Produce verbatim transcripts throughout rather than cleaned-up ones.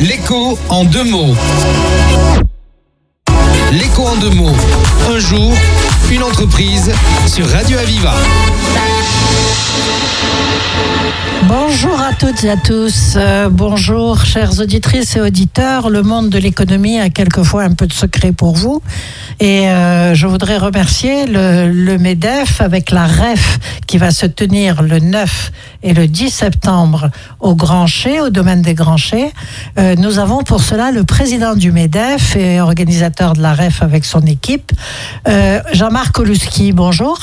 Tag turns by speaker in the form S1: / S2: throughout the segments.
S1: L'écho en deux mots. L'écho en deux mots. Un jour, une entreprise sur Radio Aviva.
S2: Bonjour à toutes et à tous. Euh, bonjour, chères auditrices et auditeurs. Le monde de l'économie a quelquefois un peu de secret pour vous. Et euh, je voudrais remercier le, le MEDEF avec la R E F qui va se tenir le neuf et le dix septembre au Grand Chez, au domaine des Grands Chais. Euh, nous avons pour cela le président du MEDEF et organisateur de la R E F avec son équipe, euh, Jean-Marc Oluski. Bonjour.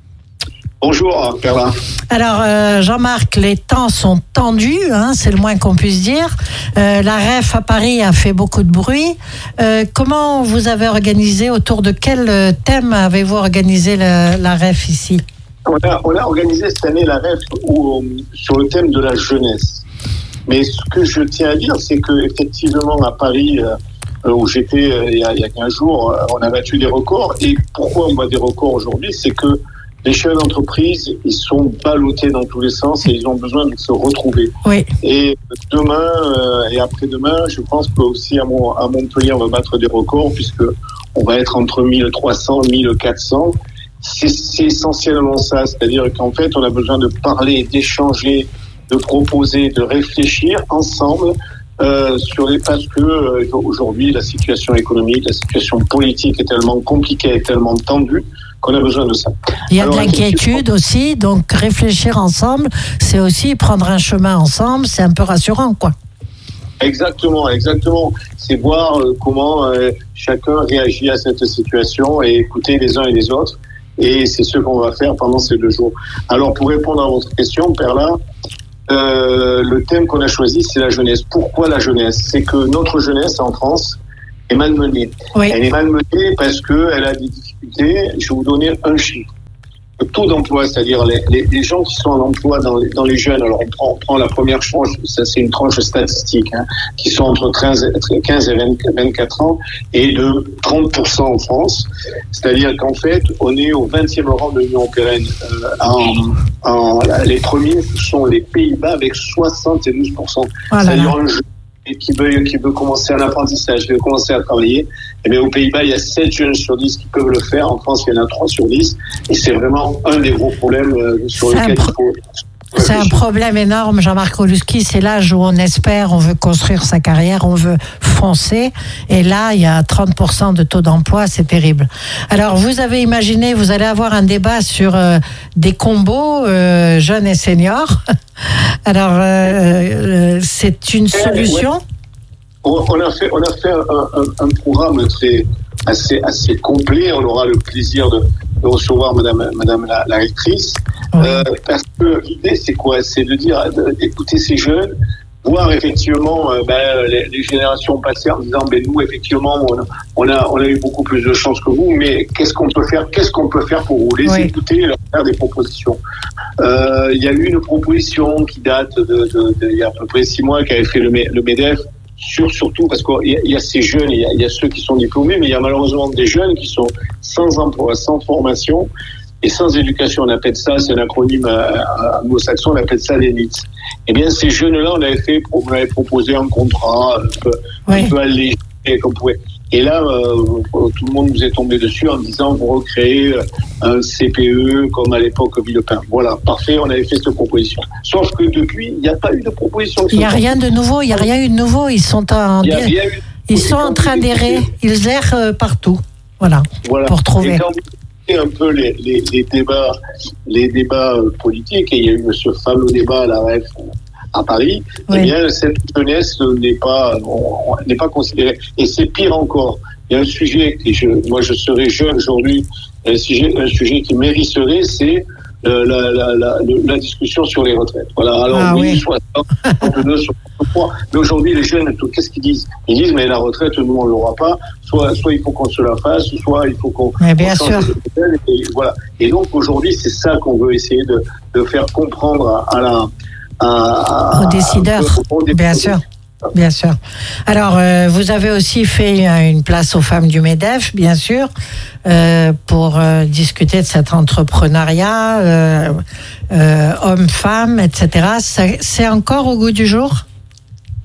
S3: Bonjour, Perla.
S2: Alors, euh, Jean-Marc, les temps sont tendus, hein, c'est le moins qu'on puisse dire. Euh, la R E F à Paris a fait beaucoup de bruit. Euh, comment vous avez organisé, autour de quel thème avez-vous organisé la, la R E F ici ?
S3: on a, on a organisé cette année la R E F où, sur le thème de la jeunesse. Mais ce que je tiens à dire, c'est qu'effectivement, à Paris, euh, où j'étais euh, il, y a, il y a quinze jours, euh, on a battu des records. Et pourquoi on bat des records aujourd'hui ? C'est que les chefs d'entreprise, ils sont ballottés dans tous les sens et ils ont besoin de se retrouver.
S2: Oui.
S3: Et demain euh, et après-demain, je pense qu'aussi à, Mont- à Montpellier, on va battre des records puisque on va être entre mille trois cents et mille quatre cents. C'est, c'est essentiellement ça, c'est-à-dire qu'en fait, on a besoin de parler, d'échanger, de proposer, de réfléchir ensemble euh, sur les parce que euh, aujourd'hui, la situation économique, la situation politique est tellement compliquée, est tellement tendue qu'on a besoin de ça.
S2: Il y a Alors, de l'inquiétude aussi, donc réfléchir ensemble, c'est aussi prendre un chemin ensemble, c'est un peu rassurant, quoi.
S3: Exactement, exactement. C'est voir euh, comment euh, chacun réagit à cette situation et écouter les uns et les autres. Et c'est ce qu'on va faire pendant ces deux jours. Alors, pour répondre à votre question, Perla, euh, le thème qu'on a choisi, c'est la jeunesse. Pourquoi la jeunesse ? C'est que notre jeunesse en France est malmenée.
S2: Oui.
S3: Elle est malmenée parce qu'elle a des difficultés. Je vais vous donner un chiffre. Le taux d'emploi, c'est-à-dire les, les, les gens qui sont en emploi dans les, dans les jeunes, alors on prend, on prend la première tranche, ça c'est une tranche statistique, hein, qui sont entre quinze et vingt-quatre ans et de trente pour cent en France. C'est-à-dire qu'en fait, on est au vingtième rang de l'Union européenne. Euh, en, en, les premiers sont les Pays-Bas avec soixante-douze pour cent.
S2: Voilà.
S3: C'est-à-dire un jeune qui veut, qui veut commencer un apprentissage, qui veut commencer à travailler, et bien aux Pays-Bas, il y a sept jeunes sur dix qui peuvent le faire. En France, il y en a trois sur dix. Et c'est vraiment un des gros problèmes euh, sur
S2: C'est
S3: lesquels
S2: pro-
S3: il faut...
S2: C'est un problème énorme, Jean-Marc Oluski. C'est l'âge où on espère, on veut construire sa carrière, on veut foncer. Et là, il y a trente pour cent de taux d'emploi, c'est terrible. Alors, vous avez imaginé, vous allez avoir un débat sur euh, des combos euh, jeunes et seniors. Alors, euh, euh, c'est une solution ?
S3: On a fait, on a fait un, un, un programme très, assez, assez complet. On aura le plaisir de, de recevoir Madame, Madame la, la rectrice. Oui. Euh, parce que l'idée, c'est quoi ? C'est de dire, d'écouter ces jeunes, voir effectivement euh, ben, les, les générations passées en disant, ben nous, effectivement, on a, on a, on a eu beaucoup plus de chance que vous, mais qu'est-ce qu'on peut faire ? Qu'est-ce qu'on peut faire pour vous ? Les oui. écouter et leur faire des propositions. Euh, il y a eu une proposition qui date de, de, de, il y a à peu près six mois, qui avait fait le, le MEDEF. Sur, surtout parce qu'il y, y a ces jeunes, il y a, il y a ceux qui sont diplômés, mais il y a malheureusement des jeunes qui sont sans emploi, sans formation et sans éducation. On appelle ça, c'est un acronyme anglo-saxon, on appelle ça les N I T S. Eh bien, ces jeunes-là, on avait fait, on avait proposé un contrat un peu, oui. un peu allégé qu'on pouvait. Et là, euh, tout le monde nous est tombé dessus en disant vous recréez un C P E comme à l'époque Villepin. Voilà, parfait, on avait fait cette proposition. Sauf que depuis, il n'y a pas eu de proposition.
S2: Il n'y a rien de nouveau, il n'y a rien eu de nouveau. Ils sont en, ils sont en train d'errer, ils errent partout. Voilà, voilà. Pour trouver.
S3: Et quand vous écoutez un peu les, les, les débats, les débats politiques, et il y a eu ce fameux débat à la R E F à Paris, oui. eh bien, cette jeunesse n'est pas, on, n'est pas considérée. Et c'est pire encore. Il y a un sujet, et je, moi je serais jeune aujourd'hui, un sujet, un sujet qui mériterait, c'est euh, la, la, la, la discussion sur les retraites. Voilà, alors ah, oui, soixante, soixante-deux, soixante-trois. Mais aujourd'hui, les jeunes, qu'est-ce qu'ils disent ? Ils disent, mais la retraite, nous, on ne l'aura pas. Soit, soit il faut qu'on se la fasse, soit il faut qu'on...
S2: Mais bien sûr.
S3: Et, voilà. Et donc, aujourd'hui, c'est ça qu'on veut essayer de, de faire comprendre à, à la... À,
S2: aux décideurs, à, bien sûr, bien sûr. Alors, euh, vous avez aussi fait une place aux femmes du MEDEF, bien sûr, euh, pour euh, discuter de cet entrepreneuriat, euh, euh, hommes-femmes, et cetera. C'est, c'est encore au goût du jour ?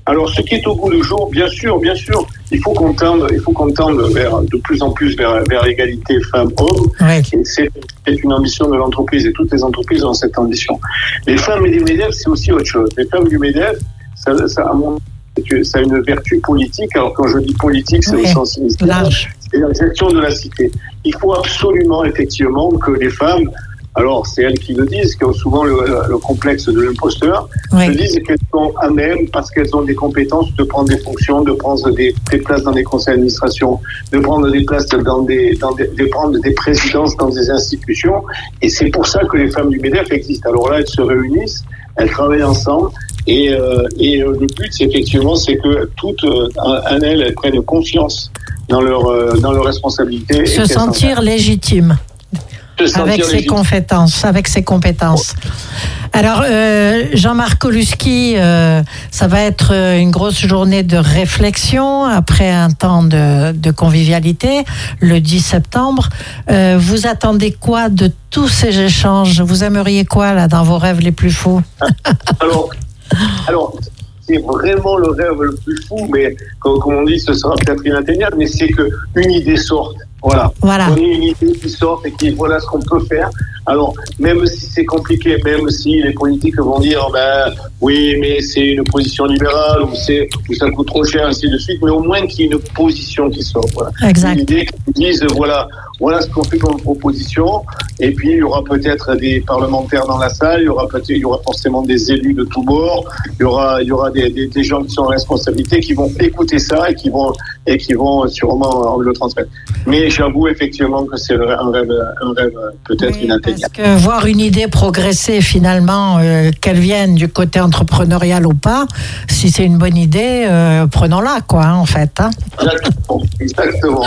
S3: Alors, ce qui est au bout du jour, bien sûr, bien sûr, il faut qu'on tende, il faut qu'on tende vers, de plus en plus vers, vers l'égalité femmes-hommes.
S2: Ouais.
S3: Et c'est, c'est une ambition de l'entreprise et toutes les entreprises ont cette ambition. Les femmes du MEDEF, c'est aussi autre chose. Les femmes du MEDEF, ça, ça, à mon ça a une vertu politique. Alors, quand je dis politique, c'est
S2: oui.
S3: au sens initial. C'est la gestion de la cité. Il faut absolument, effectivement, que les femmes, alors c'est elles qui le disent, qui ont souvent le, le complexe de l'imposteur,
S2: oui.
S3: se disent qu'elles sont à même, parce qu'elles ont des compétences, de prendre des fonctions, de prendre des, des places dans des conseils d'administration, de prendre des places dans des, dans des, de prendre des présidences dans des institutions. Et c'est pour ça que les femmes du MEDEF existent. Alors là, elles se réunissent, elles travaillent ensemble. Et, euh, et euh, le but, c'est effectivement, c'est que toutes, euh, en elles, elles prennent confiance dans leur euh, dans leurs responsabilités.
S2: Se sentir légitime. Se sentir avec légitime. ses compétences, avec ses compétences. Alors, euh, Jean-Marc Koluski, euh, ça va être une grosse journée de réflexion après un temps de, de convivialité, le dix septembre. Euh, vous attendez quoi de tous ces échanges? Vous aimeriez quoi, là, dans vos rêves les plus fous?
S3: Alors, alors, c'est vraiment le rêve le plus fou, mais comme, comme on dit, ce sera peut-être inatteignable, mais c'est qu'une idée sorte. Voilà.
S2: voilà.
S3: On a une idée qui sort et qui, voilà ce qu'on peut faire. Alors, même si c'est compliqué, même si les politiques vont dire, ben, oui, mais c'est une position libérale, ou c'est, ou ça coûte trop cher, ainsi de suite, mais au moins qu'il y ait une position qui sort, voilà.
S2: Exact.
S3: Une idée qui dise, voilà, voilà ce qu'on fait comme proposition, et puis il y aura peut-être des parlementaires dans la salle, il y aura peut-être, il y aura forcément des élus de tous bords, il y aura, il y aura des, des, des gens qui sont en responsabilité, qui vont écouter ça et qui vont, et qui vont sûrement le transmettre. Mais j'avoue effectivement que c'est un rêve, un rêve peut-être oui, inatteignable.
S2: Parce que voir une idée progresser finalement, euh, qu'elle vienne du côté entrepreneurial ou pas, si c'est une bonne idée, euh, prenons-la quoi, hein, en fait. Hein.
S3: Exactement. Exactement.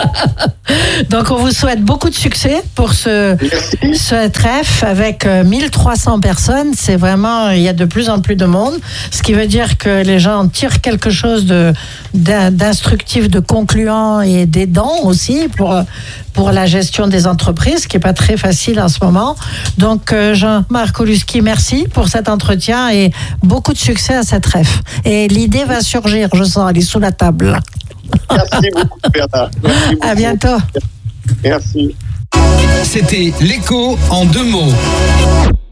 S2: Donc on vous souhaite beaucoup de succès pour ce, ce trèfle avec mille trois cents personnes. C'est vraiment, il y a de plus en plus de monde, ce qui veut dire que les gens tirent quelque chose de, d'instructif, de concluant et d'aidant aussi pour, pour la gestion des entreprises, qui n'est pas très facile en ce moment. Donc Jean-Marc Koluski, merci pour cet entretien et beaucoup de succès à cette trèfle. Et l'idée va surgir, je sens, elle est sous la table.
S3: Merci beaucoup, Bernard. Merci beaucoup.
S2: À bientôt.
S3: Merci.
S1: C'était l'écho en deux mots.